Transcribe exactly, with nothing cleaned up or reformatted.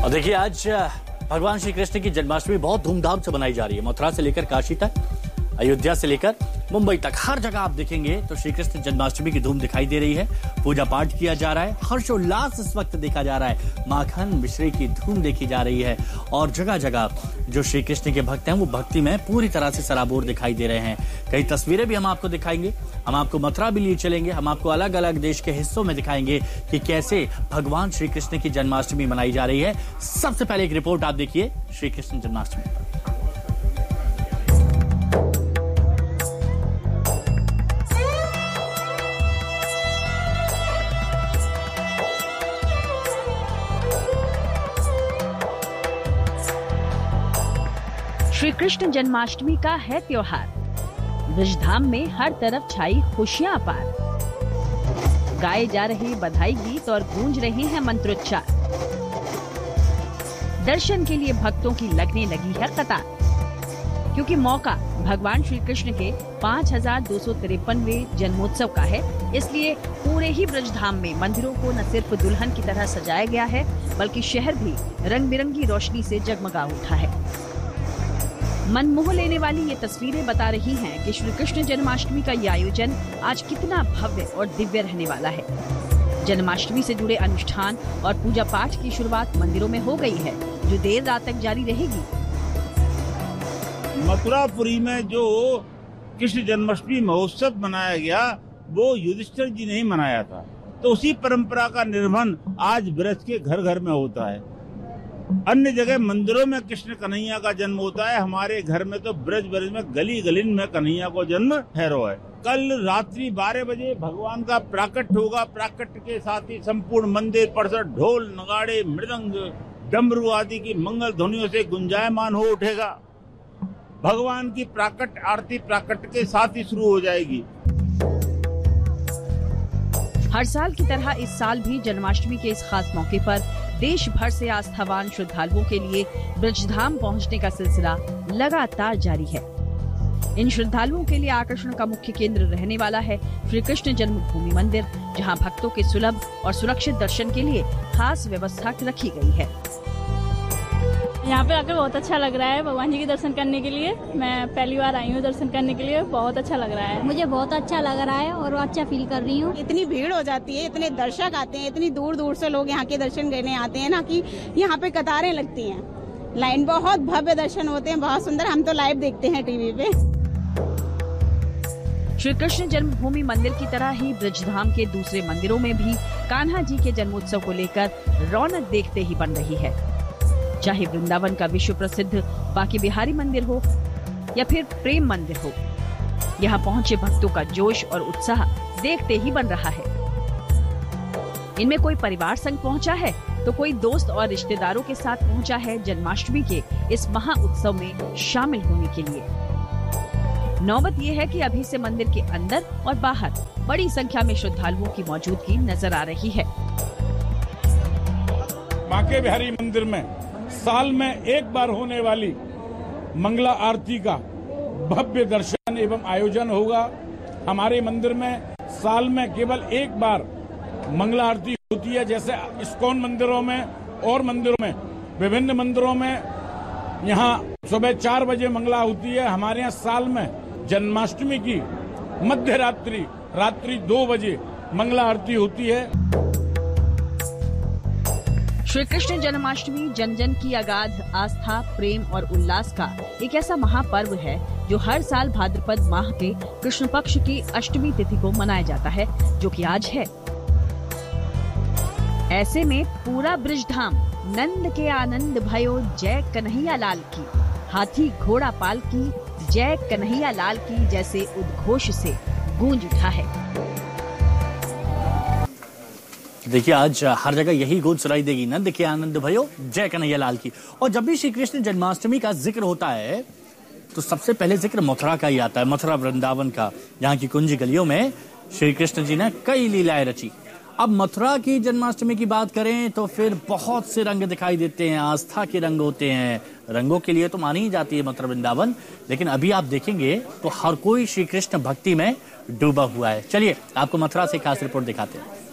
और देखिए आज भगवान श्री कृष्ण की जन्माष्टमी बहुत धूमधाम से मनाई जा रही है। मथुरा से लेकर काशी तक, अयोध्या से लेकर मुंबई तक हर जगह आप देखेंगे तो श्री कृष्ण जन्माष्टमी की धूम दिखाई दे रही है। पूजा पाठ किया जा रहा है, हर्षोल्लास इस वक्त देखा जा रहा है, माखन मिश्री की धूम देखी जा रही है और जगह जगह जो श्री कृष्ण के भक्त हैं वो भक्ति में पूरी तरह से सराबोर दिखाई दे रहे हैं। कई तस्वीरें भी हम आपको दिखाएंगे, हम आपको मथुरा भी लिए चलेंगे, हम आपको अलग अलग देश के हिस्सों में दिखाएंगे कि कैसे भगवान श्री कृष्ण की जन्माष्टमी मनाई जा रही है। सबसे पहले एक रिपोर्ट आप देखिए श्री कृष्ण जन्माष्टमी पर। श्री कृष्ण जन्माष्टमी का है त्योहार। ब्रजधाम में हर तरफ छाई खुशियां अपार। गाए जा रहे बधाई गीत और गूंज रहे हैं मंत्रोच्चार। दर्शन के लिए भक्तों की लगने लगी है कतार, क्योंकि मौका भगवान श्री कृष्ण के पाँच हजार दो सौ तिरपनवे जन्मोत्सव का है। इसलिए पूरे ही ब्रजधाम में मंदिरों को न सिर्फ दुल्हन की तरह सजाया गया है, बल्कि शहर भी रंग बिरंगी रोशनी से जगमगा उठा है। मन मोह लेने वाली ये तस्वीरें बता रही हैं कि श्री कृष्ण जन्माष्टमी का ये आयोजन आज कितना भव्य और दिव्य रहने वाला है। जन्माष्टमी से जुड़े अनुष्ठान और पूजा पाठ की शुरुआत मंदिरों में हो गई है, जो देर रात तक जारी रहेगी। मथुरापुरी में जो कृष्ण जन्माष्टमी महोत्सव मनाया गया वो युधिष्ठिर जी ने ही मनाया था, तो उसी परंपरा का निर्वहन आज ब्रज के घर घर में होता है। अन्य जगह मंदिरों में कृष्ण कन्हैया का जन्म होता है, हमारे घर में तो ब्रज ब्रज में गली गली में कन्हैया को जन्म ठहरो है। कल रात्रि बारह बजे भगवान का प्राकट होगा। प्राकट के साथ ही संपूर्ण मंदिर परिसर ढोल नगाड़े मृदंग डमरू आदि की मंगल ध्वनियों से गुंजायमान हो उठेगा। भगवान की प्राकट आरती प्राकट के साथ ही शुरू हो जाएगी। हर साल की तरह इस साल भी जन्माष्टमी के इस खास मौके पर देश भर से आस्थावान श्रद्धालुओं के लिए ब्रजधाम पहुंचने का सिलसिला लगातार जारी है। इन श्रद्धालुओं के लिए आकर्षण का मुख्य केंद्र रहने वाला है श्री कृष्ण जन्मभूमि मंदिर, जहां भक्तों के सुलभ और सुरक्षित दर्शन के लिए खास व्यवस्था रखी गई है। यहाँ पे आकर बहुत अच्छा लग रहा है भगवान जी के दर्शन करने के लिए। मैं पहली बार आई हूँ दर्शन करने के लिए, बहुत अच्छा लग रहा है। मुझे बहुत अच्छा लग रहा है और अच्छा फील कर रही हूँ। इतनी भीड़ हो जाती है, इतने दर्शक आते हैं, इतनी दूर दूर से लोग यहाँ के दर्शन करने आते हैं ना कि यहाँ पे कतारें लगती हैं। लाइन बहुत भव्य दर्शन होते हैं, बहुत सुंदर। हम तो लाइव देखते हैं टीवी पे। श्री कृष्ण जन्मभूमि मंदिर की तरह ही ब्रजधाम के दूसरे मंदिरों में भी कान्हा जी के जन्मोत्सव को लेकर रौनक देखते ही बन रही है। चाहे वृंदावन का विश्व प्रसिद्ध बांके बिहारी मंदिर हो या फिर प्रेम मंदिर हो, यहाँ पहुंचे भक्तों का जोश और उत्साह देखते ही बन रहा है। इनमें कोई परिवार संग पहुंचा है तो कोई दोस्त और रिश्तेदारों के साथ पहुंचा है जन्माष्टमी के इस महा उत्सव में शामिल होने के लिए। नौबत ये है कि अभी से मंदिर के अंदर और बाहर बड़ी संख्या में श्रद्धालुओं की मौजूदगी नजर आ रही है। बांके बिहारी मंदिर में साल में एक बार होने वाली मंगला आरती का भव्य दर्शन एवं आयोजन होगा। हमारे मंदिर में साल में केवल एक बार मंगला आरती होती है, जैसे इस्कॉन मंदिरों में और मंदिरों में, विभिन्न मंदिरों में यहाँ सुबह चार बजे मंगला होती है। हमारे यहाँ साल में जन्माष्टमी की मध्य रात्रि रात्रि दो बजे मंगला आरती होती है। श्री कृष्ण जन्माष्टमी जन जन की अगाध आस्था, प्रेम और उल्लास का एक ऐसा महापर्व है जो हर साल भाद्रपद माह के कृष्ण पक्ष की अष्टमी तिथि को मनाया जाता है, जो कि आज है। ऐसे में पूरा ब्रजधाम नंद के आनंद भयो जय कन्हैया लाल की, हाथी घोड़ा पाल की जय कन्हैया लाल की जैसे उद्घोष से गूंज उठा है। देखिए आज हर जगह यही गूंज सुनाई देगी, नंद के आनंद भयो जय कन्हैया लाल की। और जब भी श्री कृष्ण जन्माष्टमी का जिक्र होता है तो सबसे पहले जिक्र मथुरा का ही आता है, मथुरा वृंदावन का, जहाँ की कुंज गलियों में श्री कृष्ण जी ने कई लीलाएं रची। अब मथुरा की जन्माष्टमी की बात करें तो फिर बहुत से रंग दिखाई देते हैं, आस्था के रंग होते हैं। रंगों के लिए तो मानी ही जाती है मथुरा वृंदावन, लेकिन अभी आप देखेंगे तो हर कोई श्री कृष्ण भक्ति में डूबा हुआ है। चलिए आपको मथुरा से खास रिपोर्ट दिखाते हैं।